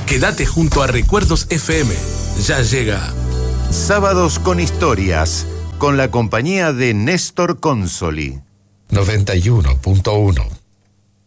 Quédate junto a Recuerdos FM. Ya llega Sábados con Historias, con la compañía de Néstor Consoli. 91.1